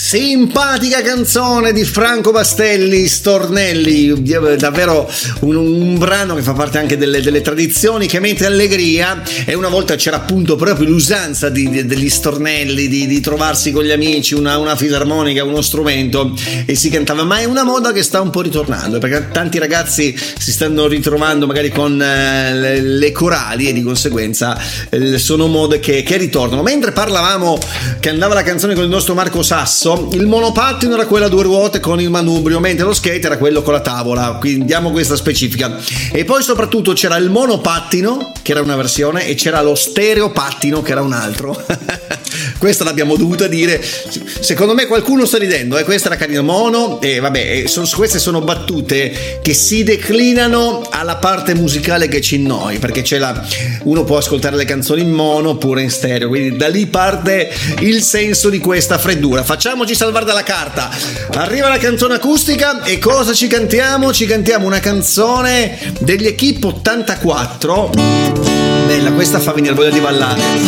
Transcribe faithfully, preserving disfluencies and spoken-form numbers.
Simpatica canzone di Franco Bastelli, Stornelli, davvero un, un brano che fa parte anche delle, delle tradizioni che mette allegria. E una volta c'era appunto proprio l'usanza di, di, degli stornelli, di, di trovarsi con gli amici una, una fisarmonica, uno strumento, e si cantava. Ma è una moda che sta un po' ritornando, perché tanti ragazzi si stanno ritrovando magari con eh, le, le corali, e di conseguenza eh, sono mode che, che ritornano. Mentre parlavamo che andava la canzone con il nostro Marco Sasso, il monopattino era quello a due ruote con il manubrio, mentre lo skate era quello con la tavola, quindi diamo questa specifica. E poi soprattutto c'era il monopattino, che era una versione, e c'era lo stereopattino, che era un altro. Questa l'abbiamo dovuta dire. Secondo me qualcuno sta ridendo, eh? Questa era carina. Mono, e vabbè, sono, queste sono battute che si declinano alla parte musicale che c'è in noi, perché c'è la, uno può ascoltare le canzoni in mono oppure in stereo, quindi da lì parte il senso di questa freddura. Facciamoci salvare dalla carta. Arriva la canzone acustica, e cosa ci cantiamo? Ci cantiamo una canzone degli Equipe ottantaquattro. Bella, questa fa venire voglia di ballare.